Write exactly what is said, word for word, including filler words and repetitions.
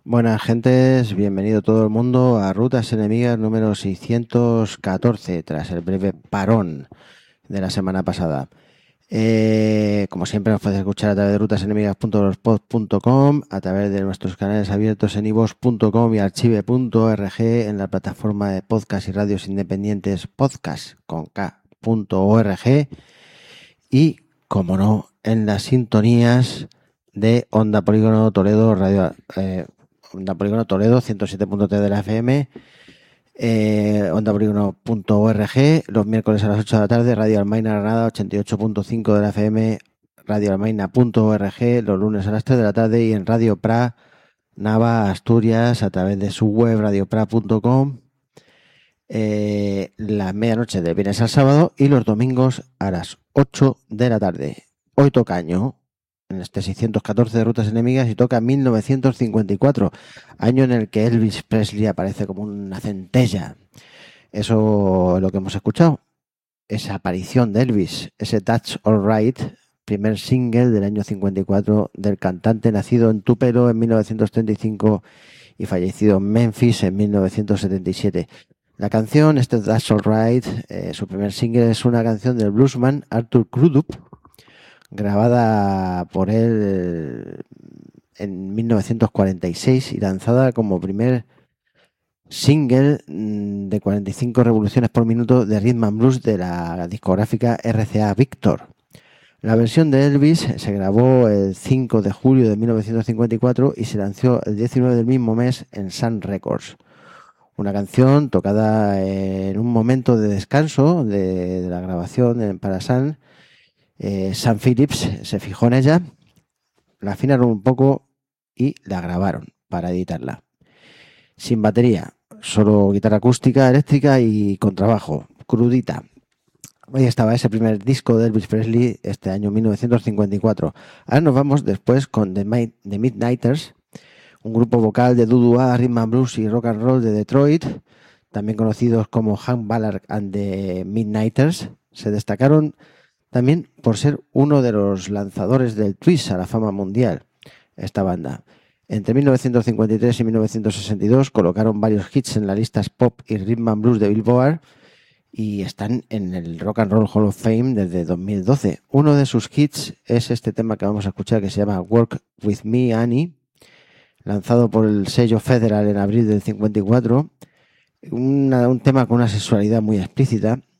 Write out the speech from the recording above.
Buenas gentes, bienvenido todo el mundo a Rutas Enemigas número seiscientos catorce, tras el breve parón de la semana pasada. Eh, como siempre nos podéis escuchar a través de rutasenemigas punto blogspot punto com, a través de nuestros canales abiertos en ivos punto com y archive punto org, en la plataforma de podcast y radios independientes podcast con k.org y, como no, en las sintonías de Onda Polígono Toledo, Radio eh, Onda Polígono Toledo, ciento siete punto tres de la F M, eh, onda polígono punto org, los miércoles a las ocho de la tarde, Radio Almaina Granada, ochenta y ocho punto cinco de la F M, radio almaina punto org, los lunes a las tres de la tarde, y en Radio Pra Nava, Asturias, a través de su web radio pra punto com, eh, la medianoche de viernes al sábado y los domingos a las ocho de la tarde. Hoy toca año, en este seiscientos catorce de Rutas Enemigas, y toca mil novecientos cincuenta y cuatro, año en el que Elvis Presley aparece como una centella. Eso es lo que hemos escuchado, esa aparición de Elvis, ese That's Alright, primer single del año cincuenta y cuatro del cantante, nacido en Tupelo en mil novecientos treinta y cinco y fallecido en Memphis en mil novecientos setenta y siete. La canción, este That's Alright, eh, su primer single, es una canción del bluesman Arthur Crudup, grabada por él en mil novecientos cuarenta y seis y lanzada como primer single de cuarenta y cinco revoluciones por minuto de rhythm and blues de la discográfica R C A Victor. La versión de Elvis se grabó el cinco de julio de mil novecientos cincuenta y cuatro y se lanzó el diecinueve del mismo mes en Sun Records. Una canción tocada en un momento de descanso de, de la grabación para Sun. Eh, Sam Phillips se fijó en ella, la afinaron un poco y la grabaron para editarla. Sin batería, solo guitarra acústica, eléctrica y contrabajo, crudita. Ahí estaba ese primer disco de Elvis Presley, este año mil novecientos cincuenta y cuatro. Ahora nos vamos después con The, My, The Midnighters, un grupo vocal de doo-wah, rhythm and blues y rock and roll de Detroit, también conocidos como Hank Ballard and the Midnighters. Se destacaron también por ser uno de los lanzadores del twist a la fama mundial, esta banda. Entre mil novecientos cincuenta y tres y mil novecientos sesenta y dos colocaron varios hits en las listas pop y rhythm and blues de Billboard y están en el Rock and Roll Hall of Fame desde dos mil doce. Uno de sus hits es este tema que vamos a escuchar, que se llama Work With Me, Annie, lanzado por el sello Federal en abril del cincuenta y cuatro. Una, un tema con una sexualidad muy explícita